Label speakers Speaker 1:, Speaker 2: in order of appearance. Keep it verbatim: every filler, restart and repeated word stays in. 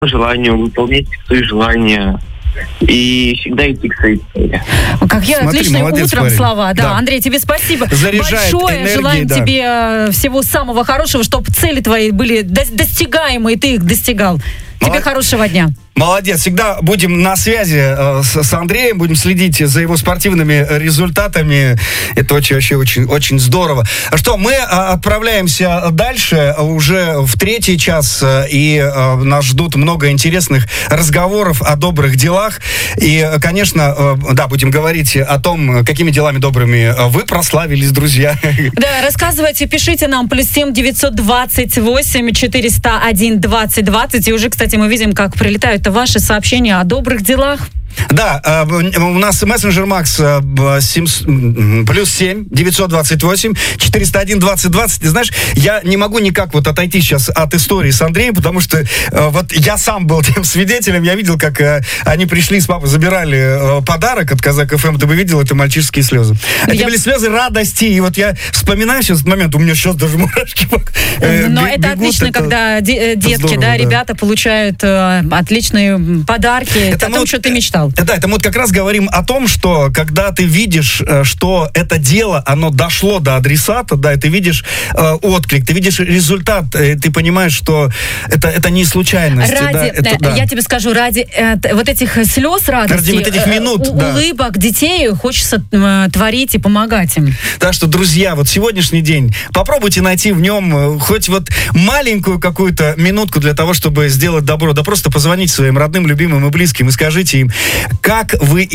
Speaker 1: желанию, выполнять свои желания и всегда идти к своей цели.
Speaker 2: Как я,
Speaker 3: Смотри,
Speaker 2: отличные
Speaker 3: молодец,
Speaker 2: утром
Speaker 3: парень.
Speaker 2: слова. Да,
Speaker 3: Да.
Speaker 2: Андрей, тебе спасибо
Speaker 3: Заряжает
Speaker 2: большое.
Speaker 3: энергией,
Speaker 2: Желаем
Speaker 3: да.
Speaker 2: тебе э, всего самого хорошего, чтобы цели твои были до- достигаемы, и ты их достигал. Тебе
Speaker 3: Молод-
Speaker 2: хорошего дня.
Speaker 3: Молодец, всегда будем на связи э, с, с Андреем, будем следить за его спортивными результатами. Это очень, вообще очень, очень здорово. Что, мы э, отправляемся дальше, уже в третий час, э, и э, нас ждут много интересных разговоров о добрых делах. И, э, конечно, э, да, будем говорить о том, какими делами добрыми вы прославились, друзья.
Speaker 2: Да, рассказывайте, пишите нам плюс семь девятьсот двадцать восемь четыреста один двадцать двадцать. И уже, кстати, мы видим, как прилетают ваши сообщения о добрых делах.
Speaker 3: Да, э, у нас мессенджер Макс э, семь, плюс семь девятьсот двадцать восемь четыреста один двадцать двадцать. Ты знаешь, я не могу никак вот отойти сейчас от истории с Андреем, потому что э, вот я сам был тем свидетелем. Я видел, как э, они пришли с папой, забирали э, подарок от Казак эф эм. Ты бы видел, это мальчишеские слезы. Это
Speaker 2: Я...
Speaker 3: были слезы радости. И вот я вспоминаю сейчас этот момент, у меня сейчас даже мурашки э,
Speaker 2: Но
Speaker 3: бегут,
Speaker 2: это отлично,
Speaker 3: это,
Speaker 2: когда де- детки,
Speaker 3: здорово,
Speaker 2: да,
Speaker 3: да.
Speaker 2: ребята получают э, отличные подарки. Это о том,
Speaker 3: вот,
Speaker 2: что ты мечтал.
Speaker 3: Да, это мы вот как раз говорим о том, что когда ты видишь, э, что это дело, оно дошло до адресата, да, и ты видишь э, отклик, ты видишь результат, э, ты понимаешь, что это, это не случайность.
Speaker 2: Ради,
Speaker 3: да, это,
Speaker 2: э,
Speaker 3: да.
Speaker 2: я тебе скажу, ради э, т- вот этих слез радости,
Speaker 3: Ради вот этих минут,
Speaker 2: э, у-
Speaker 3: да.
Speaker 2: улыбок детей хочется э, творить и помогать им.
Speaker 3: Так что, друзья, вот сегодняшний день, попробуйте найти в нем э, хоть вот маленькую какую-то минутку для того, чтобы сделать добро. Да просто позвоните своим родным, любимым и близким и скажите им, как вы